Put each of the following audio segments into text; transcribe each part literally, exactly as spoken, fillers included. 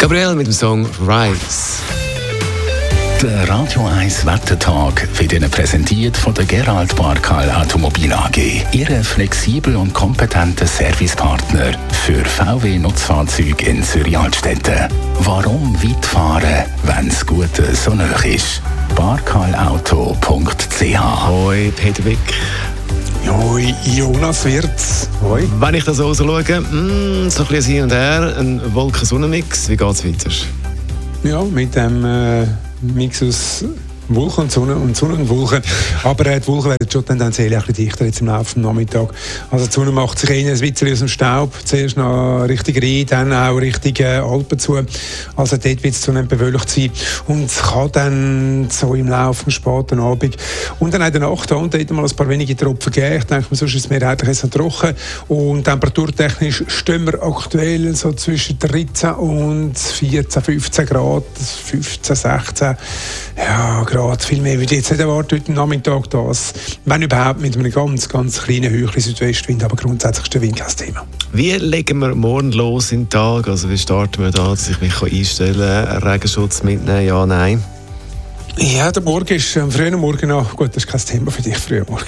Gabriel mit dem Song Rise. Der Radio eins Wettertag wird Ihnen präsentiert von der Gerald Barkal Automobil A G. Ihre flexibel und kompetente Servicepartner für V W-Nutzfahrzeuge in Zürich-Altstetten. Warum weit fahren, wenn das Gute so nah ist? barkalauto punkt c h. Hoi, Peter Wick. Hoi, Jonas Wirz. Hoi. Wenn ich das so schaue, mm, so ein bisschen hin und her, ein Wolken-Sonnen-Mix, wie geht es weiter? Ja, mit dem äh, Mix aus Wolken und Sonne und Sonne und Wolken. Aber äh, die Wolken werden schon tendenziell ein bisschen dichter jetzt im Laufe des Nachmittags. Also die Sonne macht sich ein bisschen aus dem Staub. Zuerst noch Richtung Rhein, dann auch Richtung äh, Alpen zu. Also dort wird es zunehmend bewölkt sein. Und es kann dann so im Laufe des späten Abend und dann in der Nacht und dort mal ein paar wenige Tropfen geben. Ich denke, sonst ist es mehrheitlich jetzt noch trocken. Und temperaturtechnisch stehen wir aktuell so zwischen dreizehn und vierzehn, fünfzehn Grad, fünfzehn, sechzehn ja, Grad. Viel mehr würde ich jetzt nicht erwarten heute Nachmittag. Das, wenn überhaupt, mit einem ganz, ganz kleinen Höchli Südwestwind, aber grundsätzlich ist der Wind kein Thema. Wie legen wir morgen los in den Tag? Also wie starten wir da, dass ich mich einstellen kann? Regenschutz mitnehmen, ja, nein? Ja, der Morgen ist am frühen Morgen noch, gut, das ist kein Thema für dich, früher Morgen.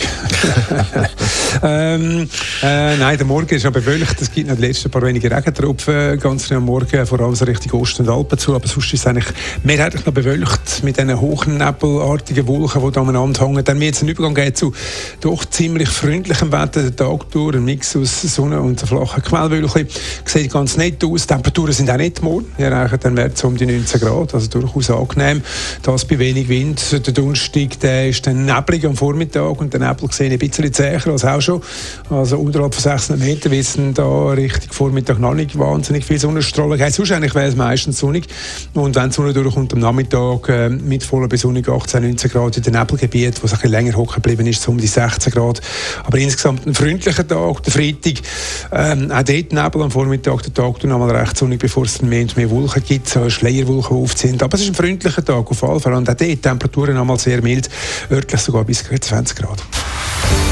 ähm, äh, nein, der Morgen ist aber bewölkt, es gibt noch die letzten paar wenige Regentropfen, ganz früh am Morgen, vor allem so Richtung Osten und Alpen zu, aber sonst ist es eigentlich mehrheitlich noch bewölkt mit diesen hohen nebelartigen Wolken, die da aneinander hängen. Dann wird es einen Übergang geben zu doch ziemlich freundlichem Wetter, den Tag durch, ein Mix aus Sonne und flachen Quellwölkchen. Sieht ganz nett aus, die Temperaturen sind auch nicht morgen, wir erreichen dann Wert um die neunzehn Grad, also durchaus angenehm, das bei wenig Wind. Der Donnerstag, der ist dann neblig am Vormittag und der Nebel sehe ich ein bisschen zäher als auch schon. Also unterhalb von sechshundert Meter wissen da Richtung Vormittag noch nicht wahnsinnig viel Sonnenstrahlung. Heißt, sonst eigentlich wäre es meistens sonnig. Und wenn die Sonne durchkommt am Nachmittag äh, mit voller Besonnung achtzehn, neunzehn Grad in den Nebelgebiet, wo es ein bisschen länger hocken geblieben ist, so um die sechzehn Grad. Aber insgesamt ein freundlicher Tag, der Freitag. Ähm, auch dort Nebel am Vormittag, der Tag dann einmal recht sonnig, bevor es mehr und mehr Wolken gibt, so Schleierwolken aufziehen. Aber es ist ein freundlicher Tag auf jeden Fall. Und auch dort Temperaturen einmal sehr mild, örtlich sogar bis zwanzig Grad.